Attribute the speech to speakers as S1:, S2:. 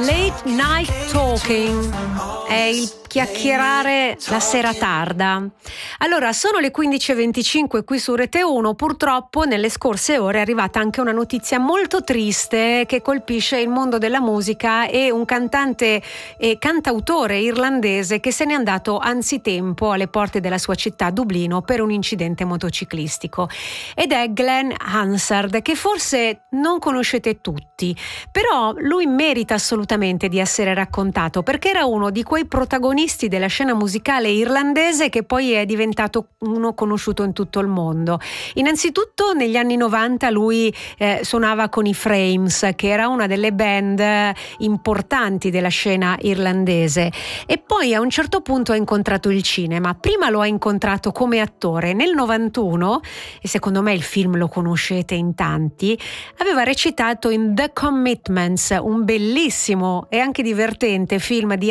S1: Late Night Talking è il chiacchierare la sera tarda. Allora, sono le 15:25 qui su Rete 1. Purtroppo nelle scorse ore è arrivata anche una notizia molto triste che colpisce il mondo della musica e un cantante e cantautore irlandese che se n'è andato anzitempo alle porte della sua città, Dublino, per un incidente motociclistico. Ed è Glenn Hansard, che forse non conoscete tutti, però lui merita assolutamente di essere raccontato, perché era uno di quei protagonisti della scena musicale irlandese che poi è diventato uno conosciuto in tutto il mondo. Innanzitutto negli anni 90 lui suonava con i Frames, che era una delle band importanti della scena irlandese, e poi a un certo punto ha incontrato il cinema. Prima lo ha incontrato come attore nel 91, e secondo me il film lo conoscete in tanti. Aveva recitato in The Commitments, un bellissimo e anche divertente film di